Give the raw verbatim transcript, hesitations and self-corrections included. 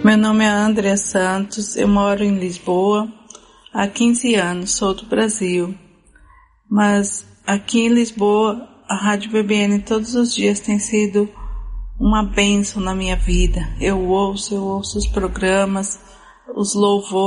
Meu nome é Andrea Santos, eu moro em Lisboa há quinze anos, sou do Brasil. Mas aqui em Lisboa, a Rádio B B N todos os dias tem sido uma bênção na minha vida. Eu ouço, eu ouço os programas, os louvores.